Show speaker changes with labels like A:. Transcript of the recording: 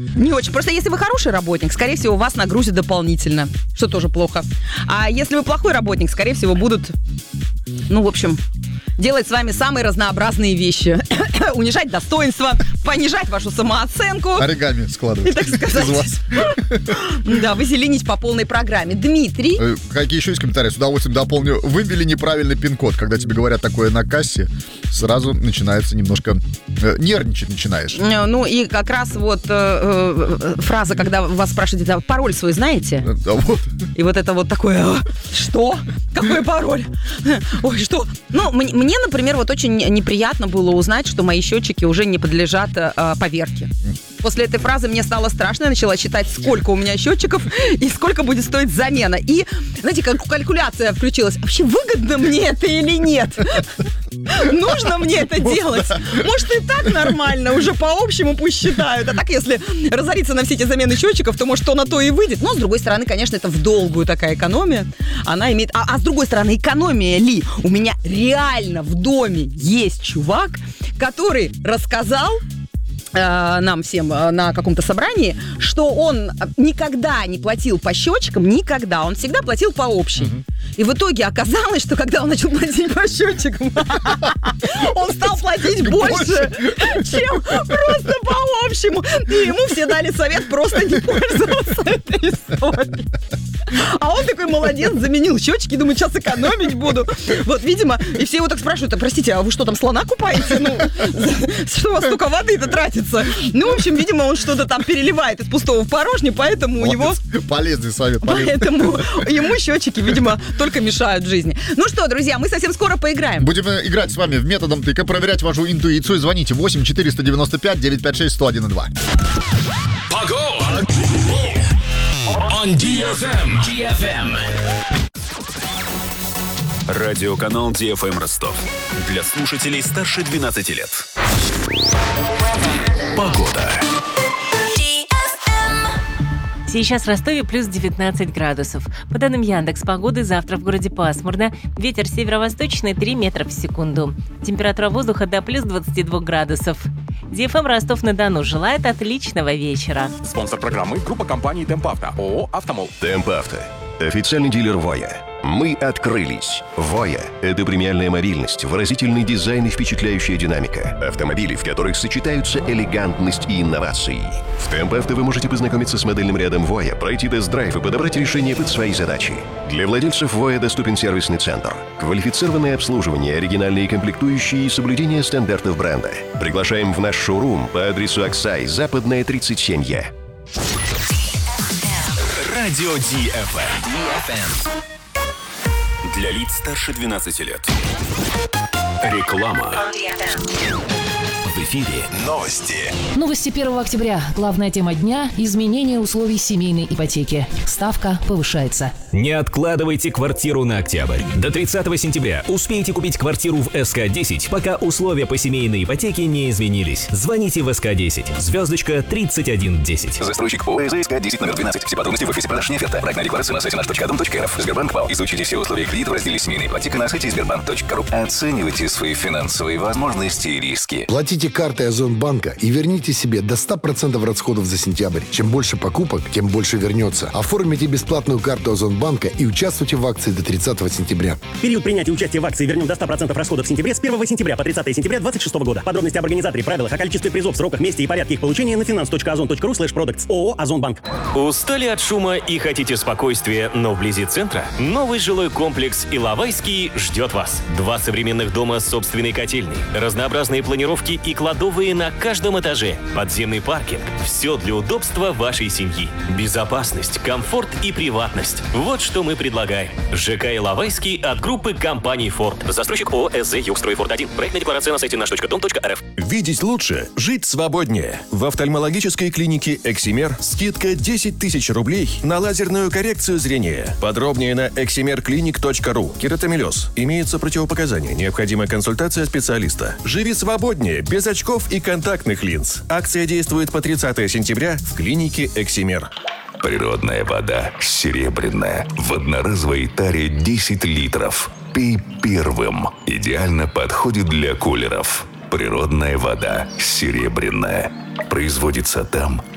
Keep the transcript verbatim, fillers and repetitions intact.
A: Не очень. Просто если вы хороший работник, скорее всего, вас нагрузят дополнительно, что тоже плохо. А если вы плохой работник, скорее всего, будут, ну, в общем, делать с вами самые разнообразные вещи. Унижать достоинство, понижать вашу самооценку.
B: Оригами складывать.
A: Так сказать.
B: Из вас.
A: Да, выселенить по полной программе. Дмитрий.
B: Э, Какие еще есть комментарии? С удовольствием дополню. Вы ввели неправильный пин-код. Когда тебе говорят такое на кассе, сразу начинается немножко... э, Нервничать начинаешь.
A: Э, Ну и как раз вот э, э, фраза, когда вас спрашивают, да, пароль свой знаете?
B: Э, да вот.
A: И вот это вот такое, «А, что? Какой пароль? Ой, что? Ну, мне, мне, например, вот очень неприятно было узнать, что мои счетчики уже не подлежат э, поверке. После этой фразы мне стало страшно, я начала считать, сколько у меня счетчиков и сколько будет стоить замена. И, знаете, как калькуляция включилась. Вообще, выгодно мне это или нет? Нужно мне это делать? Может, и так нормально, уже по общему пусть считают. А так, если разориться на все эти замены счетчиков, то, может, то на то и выйдет. Но, с другой стороны, конечно, это в долгую такая экономия. Она имеет... А, а с другой стороны, экономия ли? У меня реально в доме есть чувак, который рассказал нам всем на каком-то собрании, что он никогда не платил по счетчикам, никогда. Он всегда платил по общей. Uh-huh. И в итоге оказалось, что когда он начал платить по счетчикам, он стал платить больше, чем просто по общему. И ему все дали совет просто не пользоваться этой историей. А он такой молодец, заменил счетчики, думает, сейчас экономить буду. Вот, видимо, и все его так спрашивают: а простите, а вы что, там слона купаете? Ну, что у вас столько воды-то тратится? Ну, в общем, видимо, он что-то там переливает из пустого в порожнее, поэтому у него...
B: Полезный совет, полезный.
A: Поэтому ему счетчики, видимо, только мешают в жизни. Ну что, друзья, мы совсем скоро поиграем.
B: Будем играть с вами в методом тыка, проверять вашу интуицию. Звоните восемь четыреста девяносто пять девятьсот пятьдесят шесть сто один и два.
C: Погода! On ди эф эм. ди эф эм. Радиоканал ди эф эм Ростов. Для слушателей старше двенадцати лет. Погода.
D: Сейчас в Ростове плюс девятнадцать градусов. По данным Яндекс.Погоды, завтра в городе пасмурно. Ветер северо-восточный три метра в секунду. Температура воздуха до плюс двадцати двух градусов. ди эф эм Ростов-на-Дону желает отличного вечера.
E: Спонсор программы – группа компаний «Темп Авто», ООО «Автомол».
F: «Темп Авто» – официальный дилер «Воя». Мы открылись. «Воя» — это премиальная мобильность, выразительный дизайн и впечатляющая динамика. Автомобили, в которых сочетаются элегантность и инновации. В «Темп Авто» вы можете познакомиться с модельным рядом «Воя», пройти тест-драйв и подобрать решение под свои задачи. Для владельцев «Воя» доступен сервисный центр, квалифицированное обслуживание, оригинальные комплектующие и соблюдение стандартов бренда. Приглашаем в наш шоурум по адресу Аксай, Западная, тридцать семь Е.
C: Радио ди эф эм. Для лиц старше двенадцати лет. Реклама. В эфире новости.
G: Новости первого октября. Главная тема дня – изменение условий семейной ипотеки. Ставка повышается.
H: Не откладывайте квартиру на октябрь. До тридцатого сентября успейте купить квартиру в эс ка десять, пока условия по семейной ипотеке не изменились. Звоните в эс ка десять. Звездочка тридцать один десять.
C: Застройщик ООО эс ка десять номер двенадцать. Все подробности в офисе продаж оферта. Проектная декларация на сайте наш точка дом точка рф. Сбербанк ПАО. Изучите все условия кредита в разделе «Семейная ипотека» на сайте сбербанк точка ру. Оценивайте свои финансовые возможности и риски.
I: Платите картой Озонбанка и верните себе до ста процентов расходов за сентябрь. Чем больше покупок, тем больше вернется. Оформите бесплатную карту Озонбанка и участвуйте в акции до тридцатого сентября.
J: Период принятия участия в акции «Вернем до ста процентов расходов в сентябре» с первого сентября по тридцатое сентября двадцать шестого года. Подробности об организаторе, правилах, о количестве призов, сроках, месте и порядке их получения на финанс точка озон точка ру слэш продактс. ООО «Озонбанк».
H: Устали от шума и хотите спокойствия, но вблизи центра? Новый жилой комплекс «Иловайский» ждет вас. Два современных дома с собственной котельной, разнообразные планировки и кладовые на каждом этаже, подземный паркинг. Все для удобства вашей семьи. Безопасность, комфорт и приватность. Вот что мы предлагаем. ЖК «Иловайский» от группы компаний «Форд». Застройщик ООО «эс зэ Югстройфорд один». Проектная декларация на сайте наш точка дом точка рф.
K: Видеть лучше, жить свободнее. В офтальмологической клинике «Эксимер» скидка десять тысяч рублей на лазерную коррекцию зрения. Подробнее на эксимер клиник точка ру. Кератомелез. Имеются противопоказания. Необходима консультация специалиста. Живи свободнее, без очков и контактных линз. Акция действует по тридцатое сентября в клинике «Эксимер».
C: Природная вода серебряная. В одноразовой таре десять литров. Пей первым. Идеально подходит для кулеров. Природная вода серебряная. Производится там,